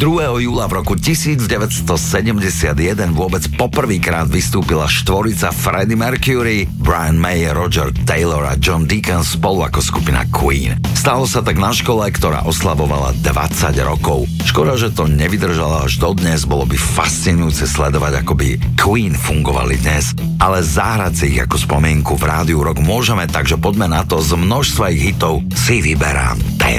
júla v roku 1971 vôbec poprvýkrát vystúpila štvorica Freddie Mercury, Brian May, Roger Taylor a John Deacon spolu ako skupina Queen. Stalo sa tak na škole, ktorá oslavovala 20 rokov. Škoda, že to nevydržala až dodnes, bolo by fascinujúce sledovať, ako by Queen fungovali dnes, ale zahrať si ich ako spomienku v Rádiu Rock môžeme, takže poďme na to, z množstva ich hitov si vyberám